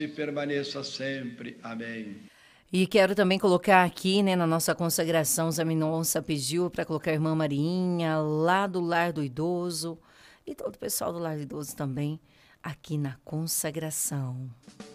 e permaneça sempre. Amém. E quero também colocar aqui, né, na nossa consagração, Zé Mendonça pediu para colocar a irmã Marinha, lá do Lar do Idoso, e todo o pessoal do Lar do Idoso também, aqui na consagração.